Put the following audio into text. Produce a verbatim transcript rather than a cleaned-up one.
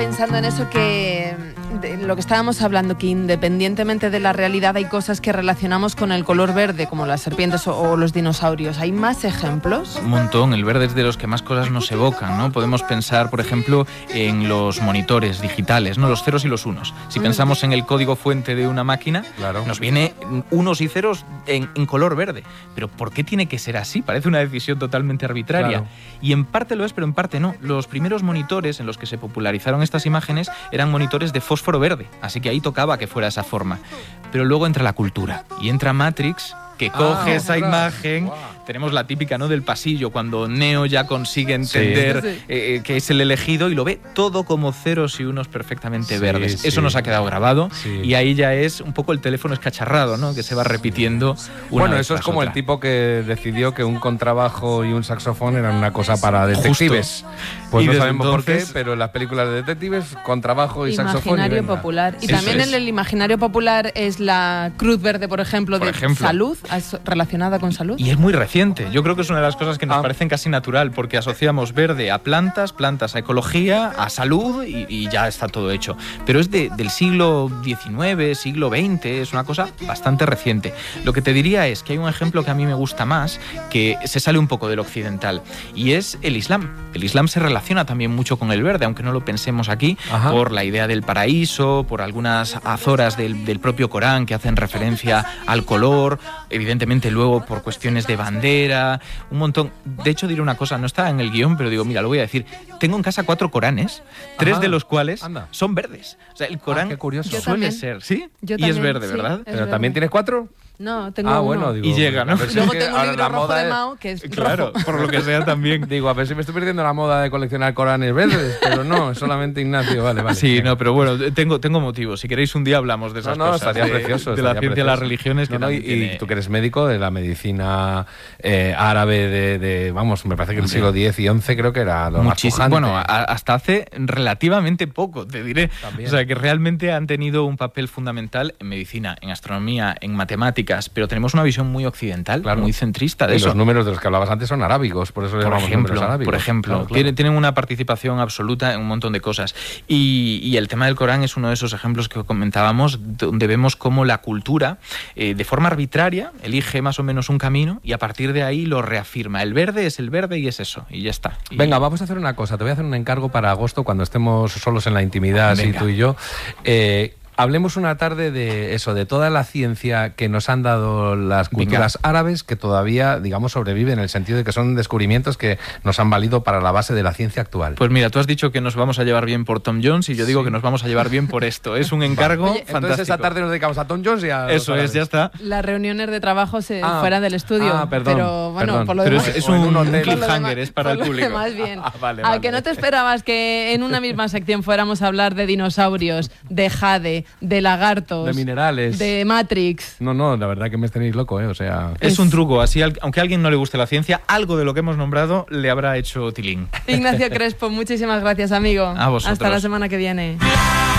Pensando en eso que, de lo que estábamos hablando, que independientemente de la realidad hay cosas que relacionamos con el color verde, como las serpientes o, o los dinosaurios. ¿Hay más ejemplos? Un montón, el verde es de los que más cosas nos evocan, ¿no? Podemos pensar, por ejemplo, en los monitores digitales, ¿no? Los ceros y los unos. Si mm. pensamos en el código fuente de una máquina, claro, nos viene unos y ceros en, en color verde. Pero ¿por qué tiene que ser así? Parece una decisión totalmente arbitraria. Claro. Y en parte lo es, pero en parte no. Los primeros monitores en los que se popularizaron estas imágenes eran monitores de fósforo verde, así que ahí tocaba que fuera esa forma. Pero luego entra la cultura y entra Matrix, que coge ah, esa claro. imagen. Wow. Tenemos la típica, ¿no?, del pasillo, cuando Neo ya consigue entender sí. eh, que es el elegido y lo ve todo como ceros y unos perfectamente sí, verdes. Sí. Eso nos ha quedado grabado sí. y ahí ya es un poco el teléfono escacharrado, ¿no?, que se va repitiendo una Bueno, vez eso es como otra. El tipo que decidió que un contrabajo y un saxofón eran una cosa para detectives. Justo. Pues y no sabemos entonces, por qué, pero en las películas de detectives, contrabajo y saxofón. Imaginario popular. Y eso también es. En el imaginario popular es la cruz verde, por ejemplo, por de ejemplo. salud, relacionada con salud. Y es muy reciente. Yo creo que es una de las cosas que nos ah. parecen casi natural, porque asociamos verde a plantas, plantas a ecología, a salud y, y ya está todo hecho. Pero es de, del siglo diecinueve, siglo veinte, es una cosa bastante reciente. Lo que te diría es que hay un ejemplo que a mí me gusta más, que se sale un poco del occidental, y es el Islam. El Islam se relaciona también mucho con el verde, aunque no lo pensemos aquí, Ajá. por la idea del paraíso, por algunas azoras del, del propio Corán que hacen referencia al color, evidentemente luego por cuestiones de bandera, un montón. De hecho, diré una cosa, no está en el guión, pero digo, mira, lo voy a decir. Tengo en casa cuatro Coranes, tres Ajá. de los cuales Anda. son verdes. O sea, el Corán ah, qué curioso. suele también. ser, ¿sí? Yo y también, es verde, sí, ¿verdad? Es ¿Pero verde. también tienes cuatro? No, tengo ah, uno. bueno, digo, y llega, ¿no? Luego tengo un libro rojo de es... Mao, que es claro, rojo. por lo que sea también. Digo, a ver si me estoy perdiendo la moda de coleccionar Coranes verdes, pero no, es solamente Ignacio, vale, vale. Sí, no, pero bueno, tengo, tengo motivos. Si queréis un día hablamos de esas no, no, cosas. Estaría de, precioso. De estaría la ciencia precioso. de las religiones. Que no, no, y, tiene... y tú que eres médico de la medicina eh, árabe de, de, vamos, me parece que el siglo diez y once creo que era lo Muchísimo, más pujante. Bueno, a, hasta hace relativamente poco, te diré. También. O sea, que realmente han tenido un papel fundamental en medicina, en astronomía, en matemáticas, pero tenemos una visión muy occidental, claro. muy centrista de y eso. Los números de los que hablabas antes son arábigos, por eso le llamamos ejemplo, números arábigos. Por ejemplo, claro, claro. Tienen, tienen una participación absoluta en un montón de cosas. Y, y el tema del Corán es uno de esos ejemplos que comentábamos, donde vemos cómo la cultura, eh, de forma arbitraria, elige más o menos un camino y a partir de ahí lo reafirma. El verde es el verde y es eso, y ya está. Y... Venga, vamos a hacer una cosa. Te voy a hacer un encargo para agosto, cuando estemos solos en la intimidad, así tú y yo. Eh, Hablemos una tarde de eso, de toda la ciencia que nos han dado las culturas Venga. árabes, que todavía, digamos, sobreviven, en el sentido de que son descubrimientos que nos han valido para la base de la ciencia actual. Pues mira, tú has dicho que nos vamos a llevar bien por Tom Jones y yo digo sí. que nos vamos a llevar bien por esto. Es un encargo Oye, fantástico. Entonces esa tarde nos dedicamos a Tom Jones y a... Eso es, ya está. Las reuniones de trabajo se, ah, fuera del estudio. Ah, perdón. Pero bueno, perdón. por lo pero demás... es, es un, un cliffhanger, es para el público. Más bien. Ah, vale, ¿A vale. que no te esperabas que en una misma sección fuéramos a hablar de dinosaurios, de jade, de lagartos, de minerales, de Matrix? No, no, la verdad que me tenéis loco, ¿eh? O sea... Es, es un truco, así aunque a alguien no le guste la ciencia, algo de lo que hemos nombrado le habrá hecho tilín. Ignacio Crespo, muchísimas gracias, amigo. A vosotros. Hasta la semana que viene.